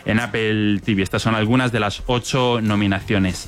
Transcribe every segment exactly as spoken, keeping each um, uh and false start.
en Apple T V. Estas son algunas de las ocho nominaciones.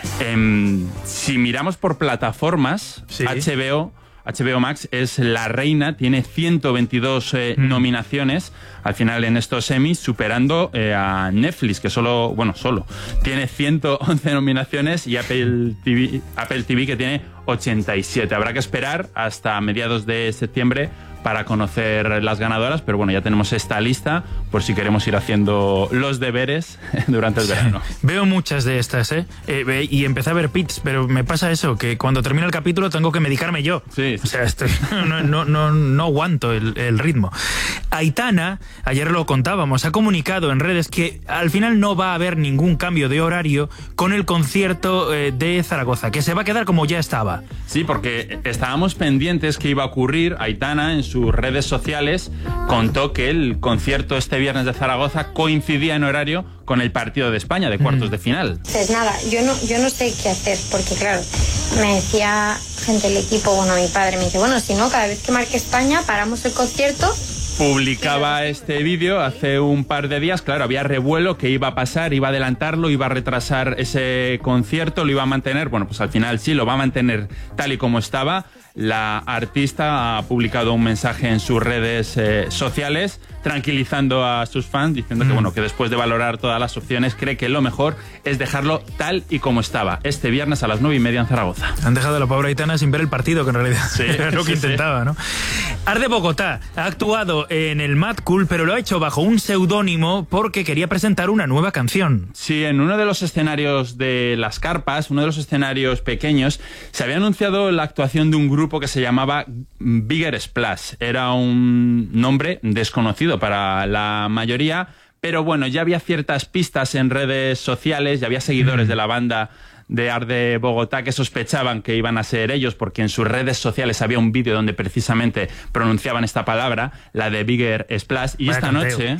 Eh, si miramos por plataformas, sí. H B O... H B O Max es la reina, tiene ciento veintidós eh, mm. nominaciones al final en estos Emmys, superando eh, a Netflix, que solo, bueno, solo tiene ciento once nominaciones, y Apple T V, Apple T V que tiene ochenta y siete. Habrá que esperar hasta mediados de septiembre para conocer las ganadoras, pero bueno, ya tenemos esta lista por si queremos ir haciendo los deberes durante el verano. Sí, veo muchas de estas, ¿eh? eh y empecé a ver pits, pero me pasa eso, que cuando termina el capítulo tengo que medicarme yo. Sí, sí. O sea, estoy, no, no, no, no aguanto el, el ritmo. Aitana, ayer lo contábamos, ha comunicado en redes que al final no va a haber ningún cambio de horario con el concierto eh, de Zaragoza, que se va a quedar como ya estaba. Sí, porque estábamos pendientes que iba a ocurrir. Aitana en sus redes sociales contó que el concierto este viernes de Zaragoza coincidía en horario con el partido de España de cuartos mm. de final. Pues nada, yo no, yo no sé qué hacer, porque claro, me decía gente del equipo, bueno, mi padre me dice, bueno, si no, cada vez que marque España paramos el concierto. Publicaba este vídeo hace un par de días, claro, había revuelo, que iba a pasar, iba a adelantarlo, iba a retrasar ese concierto, lo iba a mantener, bueno, pues al final sí, lo va a mantener tal y como estaba. La artista ha publicado un mensaje en sus redes eh, sociales tranquilizando a sus fans, diciendo mm. que bueno, que después de valorar todas las opciones cree que lo mejor es dejarlo tal y como estaba, este viernes a las nueve y media en Zaragoza. Han dejado a la pobre Aitana sin ver el partido, que en realidad sí, era lo que sí, intentaba, sí. ¿no? Arde Bogotá ha actuado en el Mad Cool, pero lo ha hecho bajo un seudónimo porque quería presentar una nueva canción. Sí, en uno de los escenarios de las carpas, uno de los escenarios pequeños, se había anunciado la actuación de un grupo que se llamaba Bigger Splash. Era un nombre desconocido para la mayoría, pero bueno, ya había ciertas pistas en redes sociales, ya había seguidores mm. de la banda de Arde Bogotá que sospechaban que iban a ser ellos, porque en sus redes sociales había un vídeo donde precisamente pronunciaban esta palabra, la de Bigger Splash, y Vaya esta canteo. noche...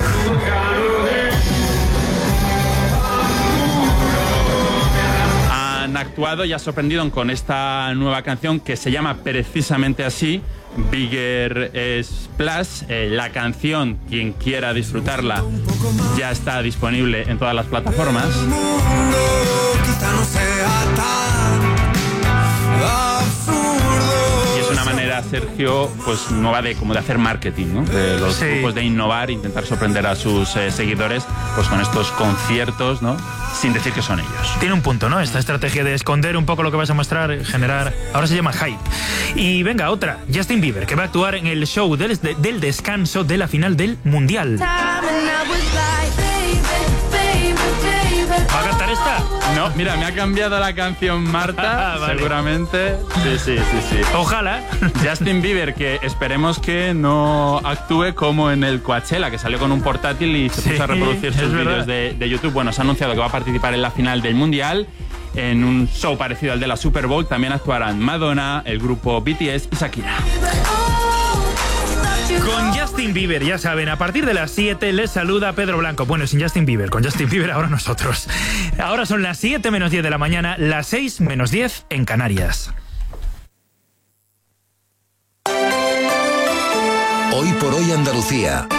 han actuado y ha sorprendido con esta nueva canción que se llama precisamente así, Bigger Splash. Eh, la canción, quien quiera disfrutarla, ya está disponible en todas las plataformas. Y es una manera, Sergio, pues nueva de como de hacer marketing, ¿no? De los sí. grupos de innovar, intentar sorprender a sus eh, seguidores, pues con estos conciertos, ¿no? Sin decir que son ellos. Tiene un punto, ¿no? Esta estrategia de esconder un poco lo que vas a mostrar, generar... Ahora se llama hype. Y venga, otra. Justin Bieber, que va a actuar en el show del, del descanso de la final del Mundial. ¿Va a cantar esta? No, mira, me ha cambiado la canción Marta, ah, vale. seguramente. Sí, sí, sí, sí. Ojalá. Justin Bieber, que esperemos que no actúe como en el Coachella, que salió con un portátil y se sí, puso a reproducir sus vídeos de, de YouTube. Bueno, se ha anunciado que va a participar en la final del Mundial. En un show parecido al de la Super Bowl también actuarán Madonna, el grupo B T S y Shakira. Con Justin Bieber, ya saben, a partir de las siete les saluda Pedro Blanco. Bueno, sin Justin Bieber, con Justin Bieber ahora nosotros. Ahora son las siete menos diez de la mañana, las seis menos diez en Canarias. Hoy por hoy Andalucía.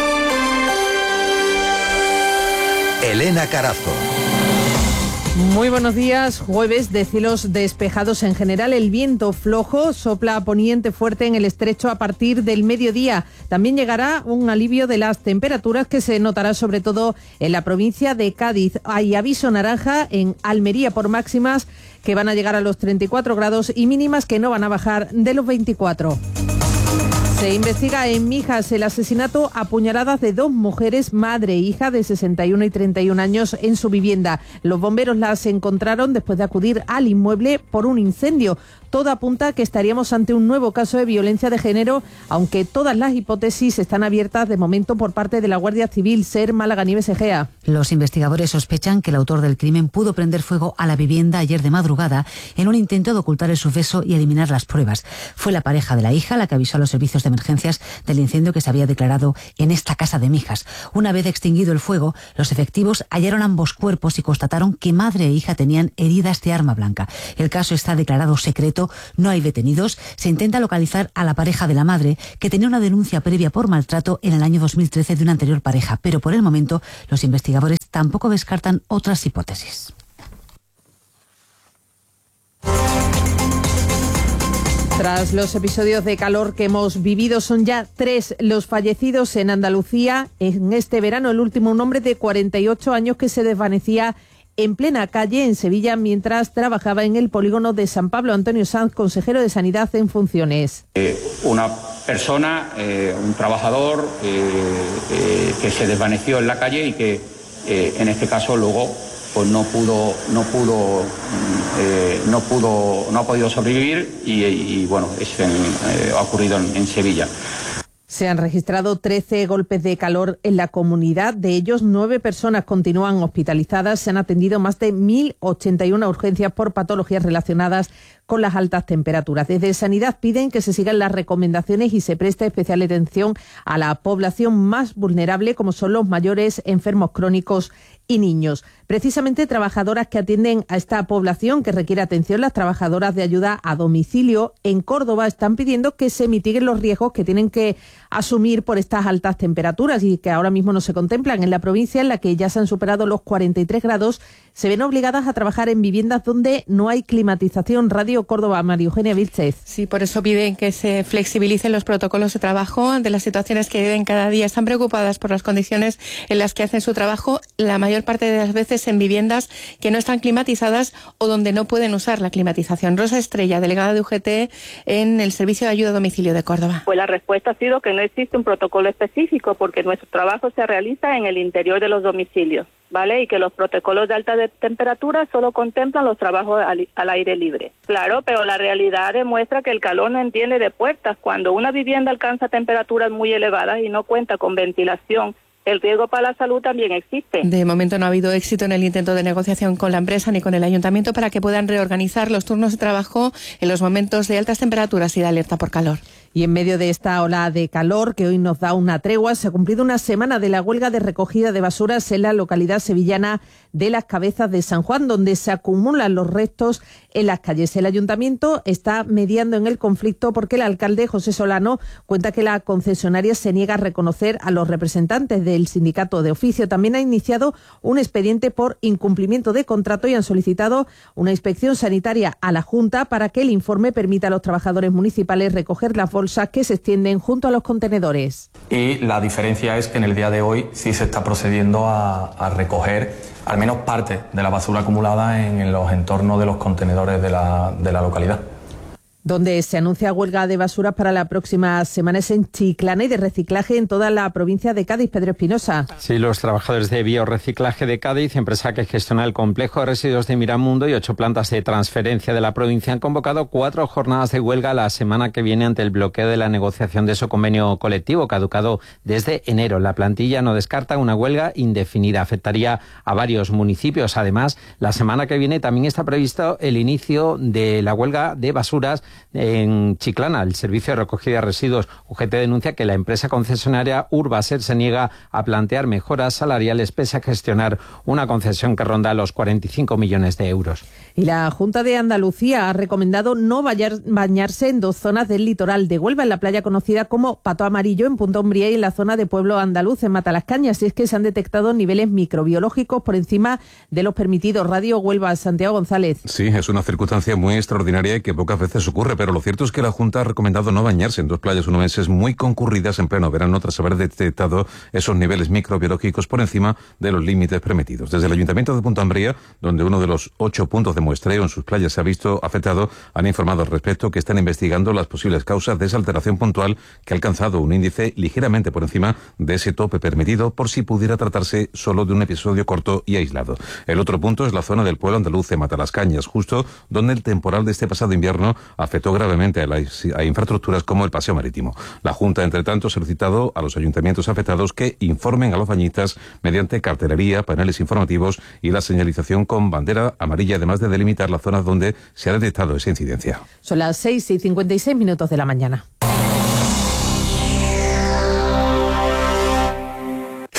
Elena Carazo. Muy buenos días. Jueves de cielos despejados en general. El viento flojo sopla a poniente fuerte en el estrecho a partir del mediodía. También llegará un alivio de las temperaturas que se notará sobre todo en la provincia de Cádiz. Hay aviso naranja en Almería por máximas que van a llegar a los treinta y cuatro grados y mínimas que no van a bajar de los veinticuatro. Se investiga en Mijas el asesinato a puñaladas de dos mujeres, madre e hija de sesenta y uno y treinta y un años, en su vivienda. Los bomberos las encontraron después de acudir al inmueble por un incendio. Todo apunta a que estaríamos ante un nuevo caso de violencia de género, aunque todas las hipótesis están abiertas de momento por parte de la Guardia Civil. Ser Málaga, Nieves Egea. Los investigadores sospechan que el autor del crimen pudo prender fuego a la vivienda ayer de madrugada en un intento de ocultar el suceso y eliminar las pruebas. Fue la pareja de la hija la que avisó a los servicios de de emergencias del incendio que se había declarado en esta casa de Mijas. Una vez extinguido el fuego, los efectivos hallaron ambos cuerpos y constataron que madre e hija tenían heridas de arma blanca. El caso está declarado secreto, no hay detenidos. Se intenta localizar a la pareja de la madre, que tenía una denuncia previa por maltrato en el año dos mil trece de una anterior pareja, pero por el momento los investigadores tampoco descartan otras hipótesis. Tras los episodios de calor que hemos vivido, son ya tres los fallecidos en Andalucía. En este verano, el último, un hombre de cuarenta y ocho años que se desvanecía en plena calle en Sevilla mientras trabajaba en el polígono de San Pablo. Antonio Sanz, consejero de Sanidad en funciones. Eh, una persona, eh, un trabajador eh, eh, que se desvaneció en la calle y que eh, en este caso luego pues no pudo, no pudo, eh, no pudo, no ha podido sobrevivir y, y bueno, es en, eh, ha ocurrido en, en Sevilla. Se han registrado trece golpes de calor en la comunidad. De ellos, nueve personas continúan hospitalizadas. Se han atendido más de mil ochenta y una urgencias por patologías relacionadas con las altas temperaturas. Desde Sanidad piden que se sigan las recomendaciones y se preste especial atención a la población más vulnerable, como son los mayores, enfermos crónicos y niños. Precisamente trabajadoras que atienden a esta población que requiere atención, las trabajadoras de ayuda a domicilio en Córdoba, están pidiendo que se mitiguen los riesgos que tienen que asumir por estas altas temperaturas y que ahora mismo no se contemplan. En la provincia, en la que ya se han superado los cuarenta y tres grados, se ven obligadas a trabajar en viviendas donde no hay climatización. Radio Córdoba, María Eugenia Vilchez. Sí, por eso piden que se flexibilicen los protocolos de trabajo ante las situaciones que viven cada día. Están preocupadas por las condiciones en las que hacen su trabajo, la mayor parte de las veces en viviendas que no están climatizadas o donde no pueden usar la climatización. Rosa Estrella, delegada de U G T en el Servicio de Ayuda a Domicilio de Córdoba. Pues la respuesta ha sido que no existe un protocolo específico porque nuestro trabajo se realiza en el interior de los domicilios, ¿vale? Y que los protocolos de alta de temperatura solo contemplan los trabajos al, al aire libre. Claro, pero la realidad demuestra que el calor no entiende de puertas. Cuando una vivienda alcanza temperaturas muy elevadas y no cuenta con ventilación, el riesgo para la salud también existe. De momento no ha habido éxito en el intento de negociación con la empresa ni con el ayuntamiento para que puedan reorganizar los turnos de trabajo en los momentos de altas temperaturas y de alerta por calor. Y en medio de esta ola de calor que hoy nos da una tregua, se ha cumplido una semana de la huelga de recogida de basuras en la localidad sevillana de Las Cabezas de San Juan, donde se acumulan los restos en las calles. El ayuntamiento está mediando en el conflicto porque el alcalde José Solano cuenta que la concesionaria se niega a reconocer a los representantes del sindicato de oficio. También ha iniciado un expediente por incumplimiento de contrato y han solicitado una inspección sanitaria a la Junta para que el informe permita a los trabajadores municipales recoger las bolsas que se extienden junto a los contenedores. Y la diferencia es que en el día de hoy sí se está procediendo a, a recoger al menos parte de la basura acumulada en, en los entornos de los contenedores de la, de la localidad. Donde se anuncia huelga de basuras para la próxima semana es en Chiclana y de reciclaje en toda la provincia de Cádiz. Pedro Espinosa. Sí, los trabajadores de Biorreciclaje de Cádiz, empresa que gestiona el complejo de residuos de Miramundo y ocho plantas de transferencia de la provincia, han convocado cuatro jornadas de huelga la semana que viene ante el bloqueo de la negociación de su convenio colectivo caducado desde enero. La plantilla no descarta una huelga indefinida. Afectaría a varios municipios. Además, la semana que viene también está previsto el inicio de la huelga de basuras en Chiclana. El servicio de recogida de residuos U G T denuncia que la empresa concesionaria Urbaser se niega a plantear mejoras salariales pese a gestionar una concesión que ronda los cuarenta y cinco millones de euros. Y la Junta de Andalucía ha recomendado no bañarse en dos zonas del litoral de Huelva, en la playa conocida como Pato Amarillo en Punta Umbría y en la zona de Pueblo Andaluz en Matalascañas. Y es que se han detectado niveles microbiológicos por encima de los permitidos. Radio Huelva, Santiago González. Sí, es una circunstancia muy extraordinaria y que pocas veces ocurre, pero lo cierto es que la Junta ha recomendado no bañarse en dos playas onubenses muy concurridas en pleno verano tras haber detectado esos niveles microbiológicos por encima de los límites permitidos. Desde el Ayuntamiento de Punta Umbría, donde uno de los ocho puntos de muestreo en sus playas se ha visto afectado, han informado al respecto que están investigando las posibles causas de esa alteración puntual que ha alcanzado un índice ligeramente por encima de ese tope permitido, por si pudiera tratarse solo de un episodio corto y aislado. El otro punto es la zona del Pueblo Andaluz de Matalascañas, justo donde el temporal de este pasado invierno afectó gravemente a, las, a infraestructuras como el paseo marítimo. La Junta, entre tanto, ha solicitado a los ayuntamientos afectados que informen a los bañistas mediante cartelería, paneles informativos y la señalización con bandera amarilla, además de delimitar las zonas donde se ha detectado esa incidencia. Son las seis y cincuenta y seis minutos de la mañana.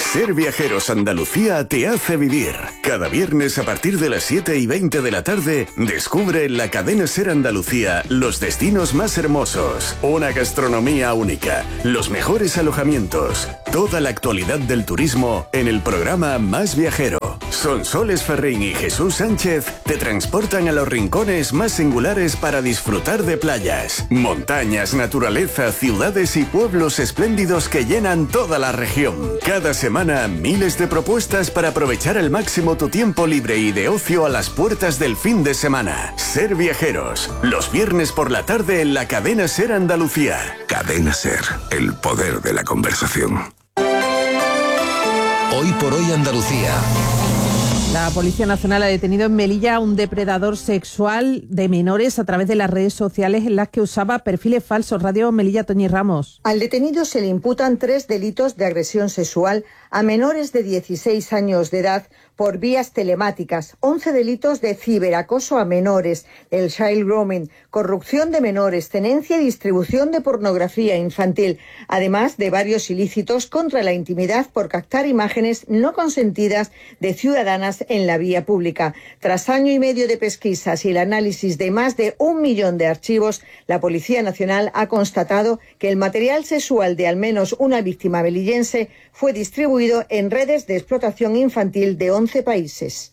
Ser Viajeros Andalucía te hace vivir. Cada viernes a partir de las siete y veinte de la tarde, descubre en la cadena Ser Andalucía los destinos más hermosos, una gastronomía única, los mejores alojamientos, toda la actualidad del turismo en el programa Más Viajero. Sonsoles Ferrín y Jesús Sánchez te transportan a los rincones más singulares para disfrutar de playas, montañas, naturaleza, ciudades y pueblos espléndidos que llenan toda la región. Cada semana, miles de propuestas para aprovechar al máximo tu tiempo libre y de ocio a las puertas del fin de semana. Ser Viajeros, los viernes por la tarde en la cadena Ser Andalucía. Cadena Ser, el poder de la conversación. Hoy por hoy Andalucía. La Policía Nacional ha detenido en Melilla a un depredador sexual de menores a través de las redes sociales en las que usaba perfiles falsos. Radio Melilla, Toñi Ramos. Al detenido se le imputan tres delitos de agresión sexual a menores de dieciséis años de edad por vías telemáticas, once delitos de ciberacoso a menores, el child grooming, corrupción de menores, tenencia y distribución de pornografía infantil, además de varios ilícitos contra la intimidad por captar imágenes no consentidas de ciudadanas en la vía pública. Tras año y medio de pesquisas y el análisis de más de un millón de archivos, la Policía Nacional ha constatado que el material sexual de al menos una víctima melillense fue distribuido en redes de explotación infantil de once países.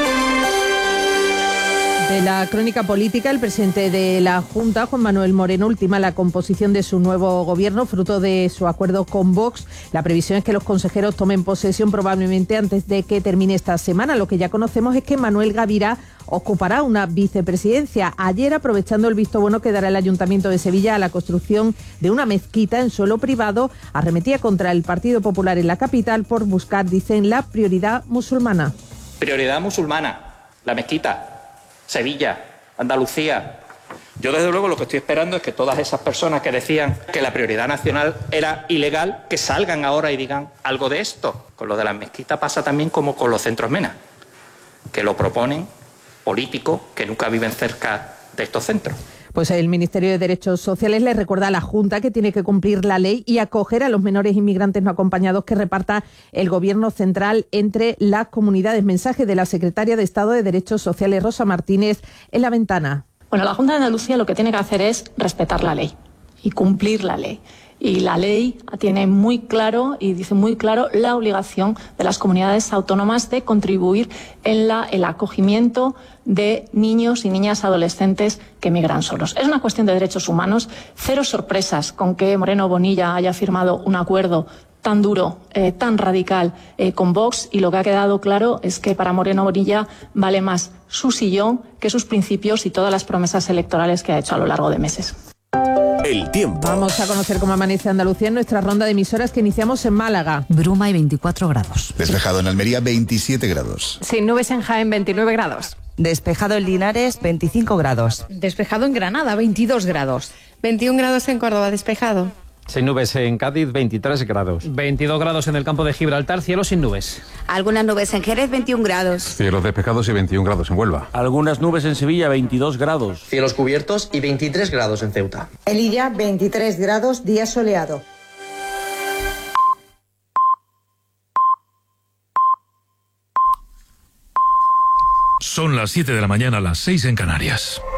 De la crónica política, el presidente de la Junta, Juan Manuel Moreno, ultima la composición de su nuevo gobierno, fruto de su acuerdo con Vox. La previsión es que los consejeros tomen posesión probablemente antes de que termine esta semana. Lo que ya conocemos es que Manuel Gavira ocupará una vicepresidencia. Ayer, aprovechando el visto bueno que dará el Ayuntamiento de Sevilla a la construcción de una mezquita en suelo privado, arremetía contra el Partido Popular en la capital por buscar, dicen, la prioridad musulmana. Prioridad musulmana, la mezquita. Sevilla, Andalucía. Yo desde luego lo que estoy esperando es que todas esas personas que decían que la prioridad nacional era ilegal, que salgan ahora y digan algo de esto. Con lo de las mezquitas pasa también como con los centros MENA, que lo proponen políticos que nunca viven cerca de estos centros. Pues el Ministerio de Derechos Sociales le recuerda a la Junta que tiene que cumplir la ley y acoger a los menores inmigrantes no acompañados que reparta el Gobierno central entre las comunidades. Mensaje de la secretaria de Estado de Derechos Sociales, Rosa Martínez, en La Ventana. Bueno, la Junta de Andalucía lo que tiene que hacer es respetar la ley y cumplir la ley. Y la ley tiene muy claro y dice muy claro la obligación de las comunidades autónomas de contribuir en la, el acogimiento de niños y niñas adolescentes que migran solos. Es una cuestión de derechos humanos. Cero sorpresas con que Moreno Bonilla haya firmado un acuerdo tan duro, eh, tan radical eh, con Vox, y lo que ha quedado claro es que para Moreno Bonilla vale más su sillón que sus principios y todas las promesas electorales que ha hecho a lo largo de meses. El tiempo. Vamos a conocer cómo amanece Andalucía en nuestra ronda de emisoras que iniciamos en Málaga. Bruma y veinticuatro grados. Despejado en Almería, veintisiete grados. Sin nubes en Jaén, veintinueve grados. Despejado en Linares, veinticinco grados. Despejado en Granada, veintidós grados. veintiún grados en Córdoba, despejado. Sin nubes en Cádiz, veintitrés grados. veintidós grados en el campo de Gibraltar, cielo sin nubes. Algunas nubes en Jerez, veintiún grados. Cielos despejados y veintiún grados en Huelva. Algunas nubes en Sevilla, veintidós grados. Cielos cubiertos y veintitrés grados en Ceuta. Melilla, veintitrés grados, día soleado. Son las siete de la mañana, las seis en Canarias.